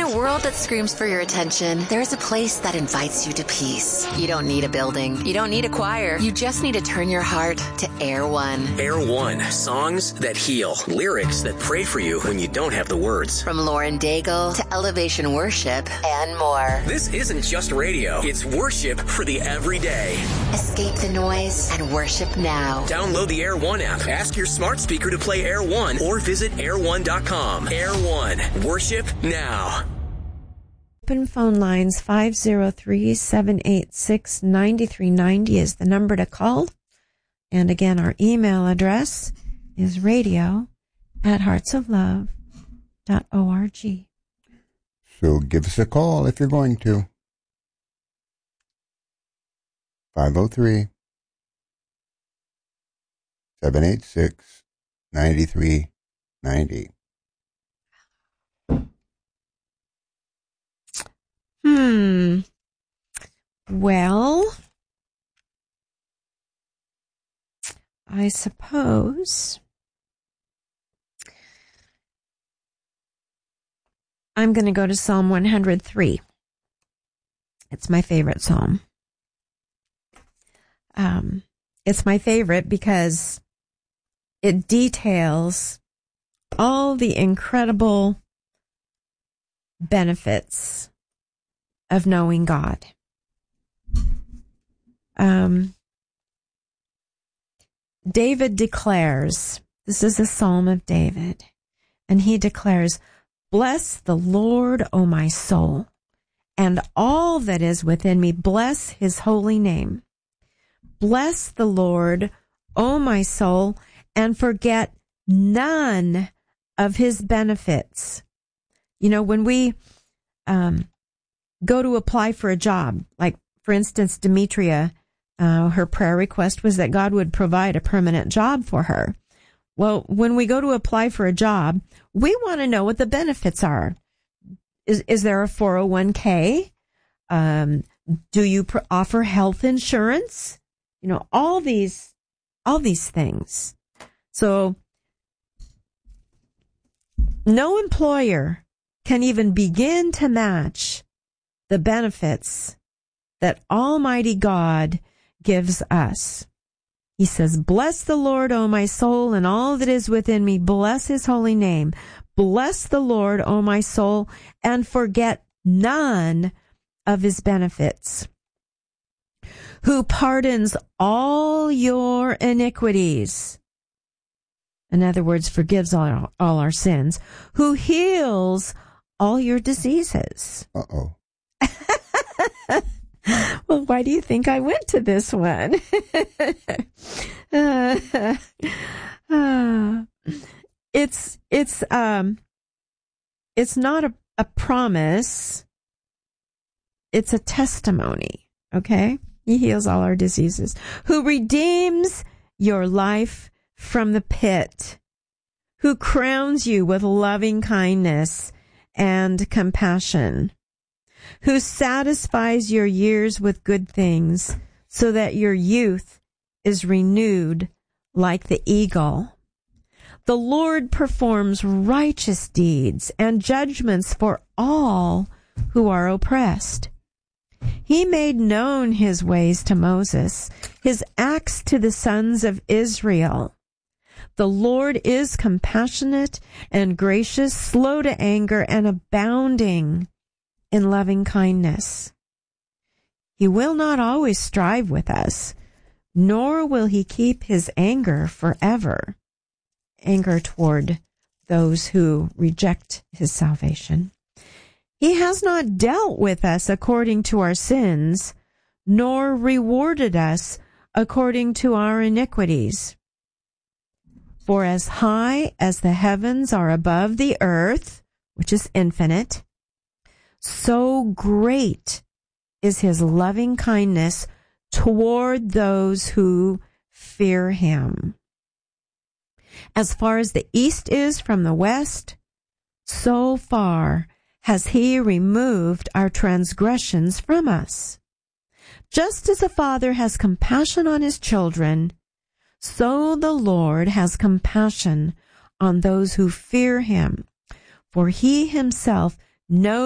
a world that screams for your attention, there's a place that invites you to peace. You don't need a building. You don't need a choir. You just need to turn your heart to Air One. Air One. Songs that heal. Lyrics that pray for you when you don't have the words. From Lauren Daigle to Elevation Worship and more. This isn't just radio. It's worship for the everyday. Escape the noise and worship now. Download the Air One app. Ask your smart speaker to play Air One or visit air1.com. Air One. Worship now. Open phone lines 503-786-9390 is the number to call. And again, our email address is radio@heartsoflove.org. So give us a call if you're going to. 503-786-9390. Well, I suppose I'm going to go to Psalm 103. It's my favorite psalm. It's my favorite because it details all the incredible benefits of knowing God. David declares, this is a psalm of David, and he declares, "Bless the Lord, O my soul, and all that is within me, bless his holy name. Bless the Lord, O my soul, and forget none of his benefits." You know, when we go to apply for a job, like, for instance, Demetria, her prayer request was that God would provide a permanent job for her. Well, when we go to apply for a job, we want to know what the benefits are. Is there a 401k? Do you offer health insurance? You know, all these things. So no employer can even begin to match the benefits that Almighty God gives us. He says, "Bless the Lord, O my soul, and all that is within me. Bless his holy name. Bless the Lord, O my soul, and forget none of his benefits. Who pardons all your iniquities." In other words, forgives all our sins. Who heals all your diseases. Uh-oh. Well, why do you think I went to this one? It's not a promise. It's a testimony. Okay? He heals all our diseases. Who redeems your life from the pit. Who crowns you with loving kindness and compassion. Who satisfies your years with good things, so that your youth is renewed like the eagle. The Lord performs righteous deeds and judgments for all who are oppressed. He made known his ways to Moses, his acts to the sons of Israel. The Lord is compassionate and gracious, slow to anger, and abounding in loving kindness. He will not always strive with us, nor will he keep his anger forever. Anger toward those who reject his salvation. He has not dealt with us according to our sins, nor rewarded us according to our iniquities. For as high as the heavens are above the earth, which is infinite, so great is his loving kindness toward those who fear him. As far as the east is from the west, so far has he removed our transgressions from us. Just as a father has compassion on his children, so the Lord has compassion on those who fear him, for he himself knows